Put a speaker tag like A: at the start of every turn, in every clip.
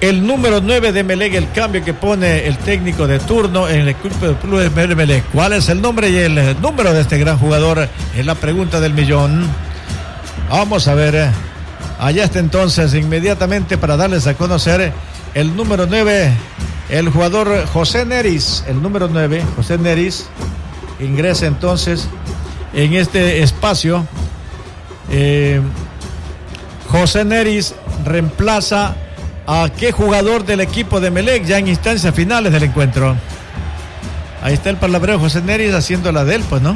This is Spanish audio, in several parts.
A: el número 9 de Emelec, el cambio que pone el técnico de turno en el equipo de Club de Emelec. ¿Cuál es el nombre y el número de este gran jugador? Es la pregunta del millón. Vamos a ver. Allá está entonces, inmediatamente para darles a conocer el número 9, el jugador José Neris. El número 9, José Neris, ingresa entonces en este espacio. José Neris reemplaza a qué jugador del equipo de Emelec ya en instancias finales del encuentro. Ahí está el palabreo José Neris haciendo la de él, pues, ¿no?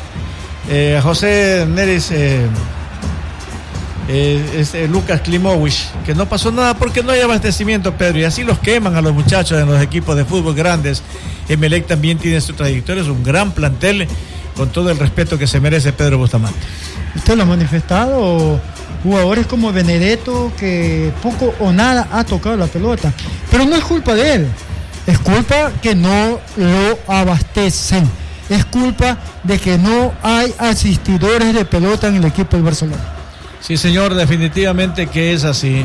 A: José Neris es Lucas Klimovich, que no pasó nada porque no hay abastecimiento, Pedro, y así los queman a los muchachos en los equipos de fútbol grandes. Emelec también tiene su trayectoria, es un gran plantel, con todo el respeto que se merece Pedro Bustamante.
B: Usted lo ha manifestado, jugadores como Benedetto, que poco o nada ha tocado la pelota, pero no es culpa de él, es culpa que no lo abastecen, es culpa de que no hay asistidores de pelota en el equipo del Barcelona.
A: Sí, señor, definitivamente que es así.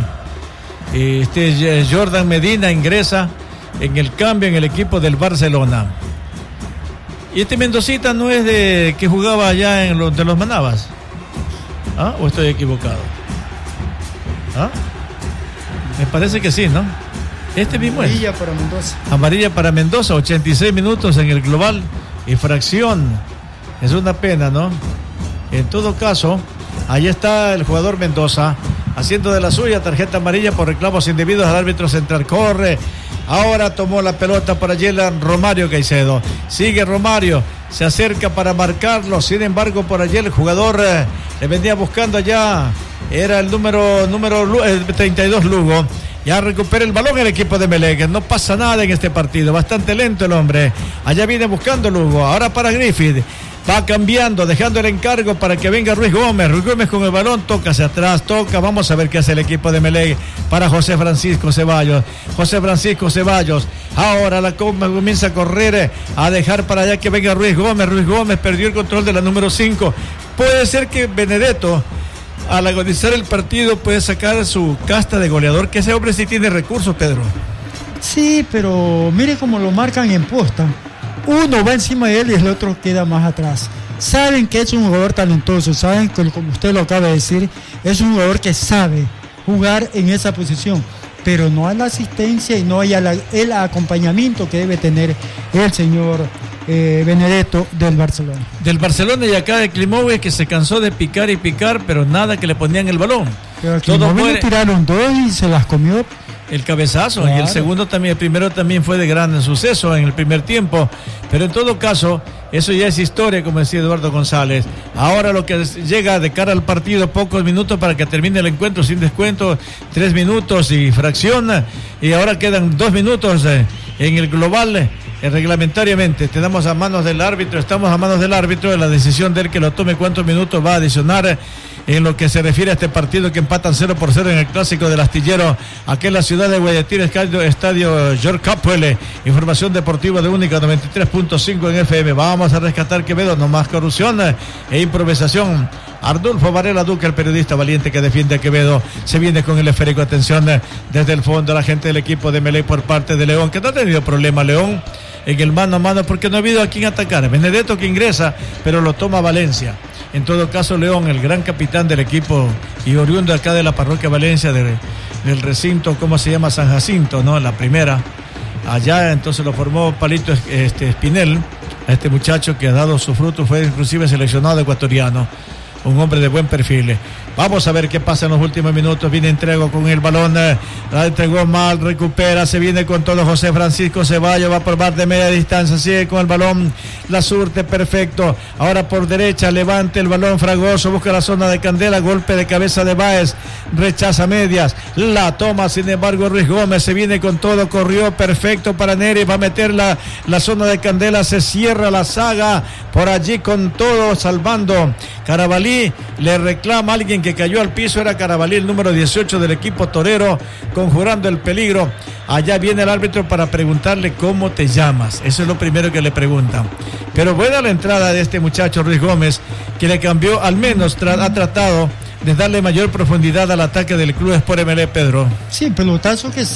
A: Jordan Medina ingresa en el cambio en el equipo del Barcelona. Y Mendocita no es de que jugaba allá en de los Manabas. ¿Ah? ¿O estoy equivocado? ¿Ah? Me parece que sí, ¿no? Este mismo es.
B: Amarilla para Mendoza.
A: Amarilla para Mendoza, 86 minutos en el global y fracción. Es una pena, ¿no? En todo caso, ahí está el jugador Mendoza haciendo de la suya, tarjeta amarilla por reclamos indebidos al árbitro central. Corre. Ahora tomó la pelota para Yelan Romario Caicedo. Sigue Romario, se acerca para marcarlo. Sin embargo, por allí el jugador le venía buscando allá. Era el número 32 Lugo. Ya recupera el balón el equipo de Emelec. No pasa nada en este partido. Bastante lento el hombre. Allá viene buscando Lugo. Ahora para Griffith. Va cambiando, dejando el encargo para que venga Ruiz Gómez. Ruiz Gómez con el balón, toca hacia atrás, toca. Vamos a ver qué hace el equipo de Emelec para José Francisco Ceballos. José Francisco Ceballos. Ahora la comienza a correr, a dejar para allá que venga Ruiz Gómez. Ruiz Gómez perdió el control de la número 5. Puede ser que Benedetto, al agonizar el partido, puede sacar su casta de goleador, que ese hombre sí tiene recursos, Pedro.
B: Sí, pero mire cómo lo marcan en posta. Uno va encima de él y el otro queda más atrás. Saben que es un jugador talentoso, saben que, como usted lo acaba de decir, es un jugador que sabe jugar en esa posición, pero no hay la asistencia y no hay el acompañamiento que debe tener el señor Benedetto del Barcelona. Del
A: Barcelona y acá de Klimovich, que se cansó de picar y picar, pero nada que le ponían el balón.
B: Pero a Klimovich le tiraron dos y se las comió.
A: El cabezazo, claro. Y el segundo también, el primero también fue de gran suceso en el primer tiempo, pero en todo caso, eso ya es historia, como decía Eduardo González. Ahora lo que llega de cara al partido, pocos minutos para que termine el encuentro sin descuento, 3 minutos y fracción, y ahora quedan 2 minutos en el global. Reglamentariamente tenemos a manos del árbitro, estamos a manos del árbitro, de la decisión de él que lo tome, cuántos minutos va a adicionar en lo que se refiere a este partido que empatan 0-0 en el clásico del Astillero, aquí en la ciudad de Guayaquil, estadio George Capwell. Información deportiva de Única 93.5 en FM. Vamos a rescatar Quevedo, no más corrupción e improvisación. Ardulfo Varela Duque, el periodista valiente que defiende a Quevedo, se viene con el esférico. Atención desde el fondo, la gente del equipo de Emelec por parte de León, que no ha tenido problema León en el mano a mano porque no ha habido a quien atacar. Benedetto que ingresa, pero lo toma Valencia. En todo caso, León, el gran capitán del equipo y oriundo acá de la parroquia Valencia, del recinto, ¿cómo se llama? San Jacinto, ¿no? La primera. Allá entonces lo formó Palito Espinel, a este muchacho que ha dado su fruto, fue inclusive seleccionado ecuatoriano. Un hombre de buen perfil. Vamos a ver qué pasa en los últimos minutos. Viene Entrego con el balón, la entregó mal, recupera, se viene con todo José Francisco Ceballos, va por bar de media distancia, sigue con el balón, la surte perfecto. Ahora por derecha, levante el balón Fragoso, busca la zona de Candela, golpe de cabeza de Báez, rechaza medias, la toma, sin embargo Ruiz Gómez se viene con todo, corrió perfecto para Neri, va a meter la zona de Candela, se cierra la saga, por allí con todo, salvando Carabalí, le reclama a alguien que cayó al piso, era Carabalí, el número 18 del equipo torero, conjurando el peligro. Allá viene el árbitro para preguntarle cómo te llamas, eso es lo primero que le preguntan. Pero buena la entrada de este muchacho Ruiz Gómez, que le cambió, al menos ha tratado de darle mayor profundidad al ataque del Club Sport Emelec, Pedro.
B: Sí, pelotazo que